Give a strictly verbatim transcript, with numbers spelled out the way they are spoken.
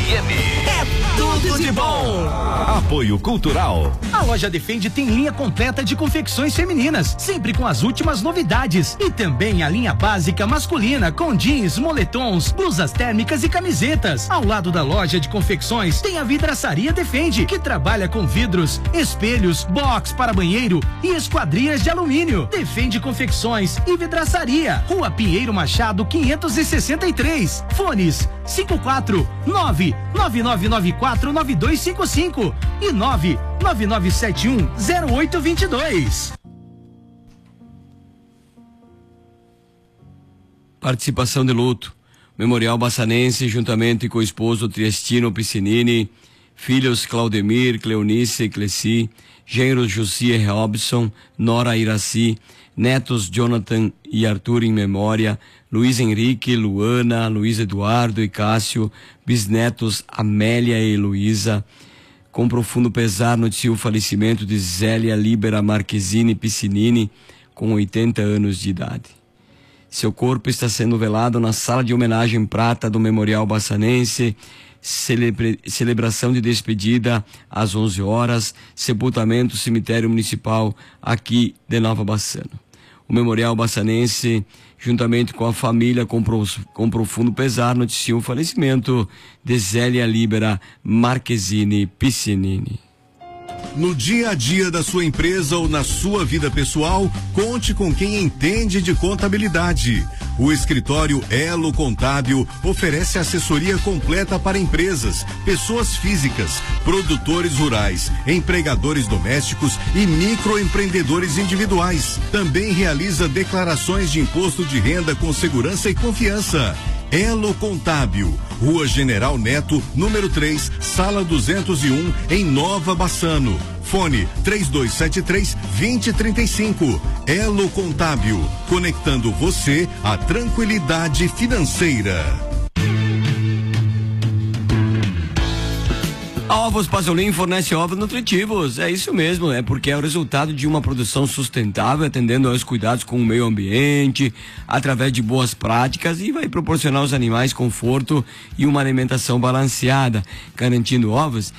M. É tudo de bom. Apoio Cultural. A loja Defende tem linha completa de confecções femininas, sempre com as últimas novidades. E também a linha básica masculina, com jeans, moletons, blusas térmicas e camisetas. Ao lado da loja de confecções tem a Vidraçaria Defende, que trabalha com vidros, espelhos, box para banheiro e esquadrias de alumínio. Defende Confecções e Vidraçaria, Rua Pinheiro Machado quinhentos e sessenta e três. Fones cinco quatro nove nove nove nove quatro nove dois cinco cinco e nove nove nove sete um zero oito dois dois. Participação de luto. Memorial Bassanense, juntamente com o esposo Triestino Piscinini, filhos Claudemir, Cleonice e Cleci, genros Josia e Robson, Nora Iraci, netos Jonathan e Arthur em memória, Luiz Henrique, Luana, Luiz Eduardo e Cássio, bisnetos Amélia e Heloísa. Com profundo pesar noticia o falecimento de Zélia Libera Marquezine Piscinini, com oitenta anos de idade. Seu corpo está sendo velado na sala de homenagem prata do Memorial Bassanense. Celebre... Celebração de despedida às onze horas, sepultamento cemitério municipal aqui de Nova Bassano. O Memorial Bassanense, juntamente com a família, com, pro... com profundo pesar, noticia o falecimento de Zélia Libera Marquezine Piscinini. No dia a dia da sua empresa ou na sua vida pessoal, conte com quem entende de contabilidade. O escritório Elo Contábil oferece assessoria completa para empresas, pessoas físicas, produtores rurais, empregadores domésticos e microempreendedores individuais. Também realiza declarações de imposto de renda com segurança e confiança. Elo Contábil, Rua General Neto, número três, sala duzentos e um, em Nova Bassano. Fone três dois sete três, dois zero três cinco. Elo Contábil, conectando você à tranquilidade financeira. Ovos Pasolim fornece ovos nutritivos, é isso mesmo, é porque é o resultado de uma produção sustentável, atendendo aos cuidados com o meio ambiente, através de boas práticas, e vai proporcionar aos animais conforto e uma alimentação balanceada, garantindo ovos